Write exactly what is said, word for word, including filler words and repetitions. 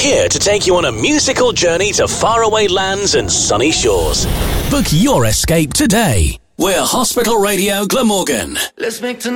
here to take you on a musical journey to faraway lands and sunny shores. Book your escape today. We're Hospital Radio Glamorgan. Let's make tonight